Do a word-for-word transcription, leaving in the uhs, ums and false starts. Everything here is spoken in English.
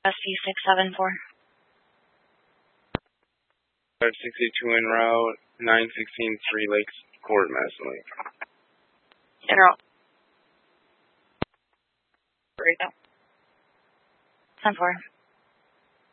S C six seven four. five sixty-two en route, nine sixteen Three Lakes Court, Madison Lake. En route. Right now. ten four.